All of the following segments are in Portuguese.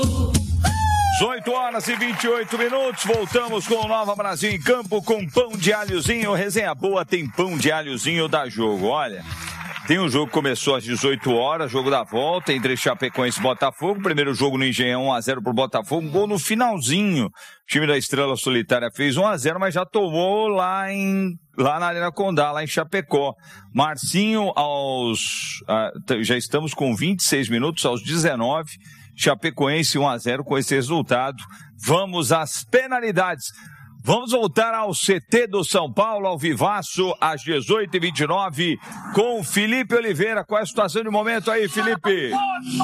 18h28, voltamos com o Nova Brasil em campo com pão de alhozinho. Resenha boa, tem pão de alhozinho da Jogo. Olha, tem um jogo que começou às 18 horas, jogo da volta entre Chapecoense e Botafogo. Primeiro jogo no Engenhão, 1-0 pro Botafogo, gol no finalzinho. O time da Estrela Solitária fez 1-0, mas já tomou lá na Arena Condá, lá em Chapecó. Marcinho já estamos com 26 minutos, aos 19. Chapecoense 1-0 com esse resultado. Vamos às penalidades. Vamos voltar ao CT do São Paulo, ao vivaço, às 18h29, com Felipe Oliveira. Qual é a situação de momento aí, Felipe?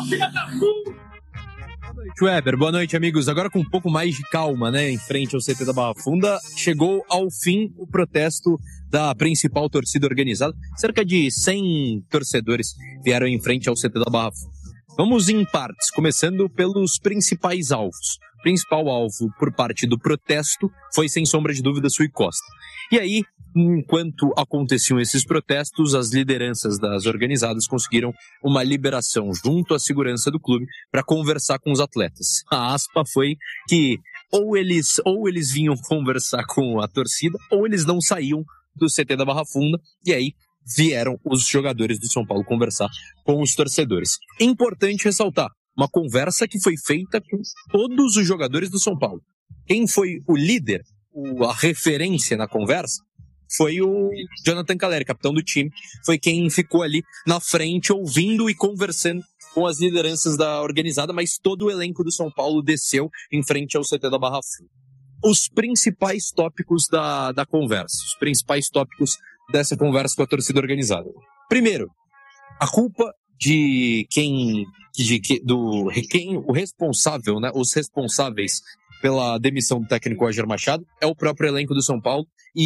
Boa noite, Weber. Boa noite, amigos. Agora com um pouco mais de calma, né, em frente ao CT da Barra Funda, chegou ao fim o protesto da principal torcida organizada. Cerca de 100 torcedores vieram em frente ao CT da Barra Funda. Vamos em partes, começando pelos principais alvos. O principal alvo por parte do protesto foi, sem sombra de dúvida, Rui Costa. E aí, enquanto aconteciam esses protestos, as lideranças das organizadas conseguiram uma liberação junto à segurança do clube para conversar com os atletas. A aspa foi que ou eles vinham conversar com a torcida, ou eles não saíam do CT da Barra Funda, e aí vieram os jogadores do São Paulo conversar com os torcedores. É importante ressaltar, uma conversa que foi feita com todos os jogadores do São Paulo. Quem foi o líder, a referência na conversa, foi o Jonathan Calleri, capitão do time. Foi quem ficou ali na frente, ouvindo e conversando com as lideranças da organizada, mas todo o elenco do São Paulo desceu em frente ao CT da Barra Funda. Os principais tópicos da conversa, os principais tópicos dessa conversa com a torcida organizada. Primeiro, a culpa o responsável, né, os responsáveis pela demissão do técnico Roger Machado é o próprio elenco do São Paulo, e